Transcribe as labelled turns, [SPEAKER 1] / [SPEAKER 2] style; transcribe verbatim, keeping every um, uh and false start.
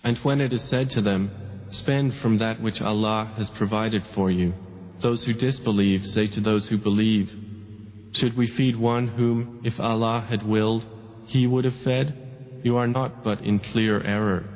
[SPEAKER 1] And when it is said to them, spend from that which Allah has provided for you, those who disbelieve say to those who believe, should we feed one whom, if Allah had willed, He would have fed? You are not but in clear error.